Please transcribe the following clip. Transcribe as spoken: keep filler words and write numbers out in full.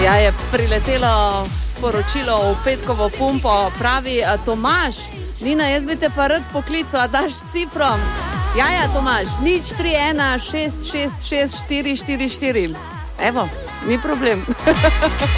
Ja, je priletelo sporočilo v petkovo pumpo, pravi Tomaž, Nina, jaz bi te pa rad poklical, a daš cifrom? Ja, ja, Tomaž, nič tri ena šest šest šest štiri štiri štiri. Evo, ni problem.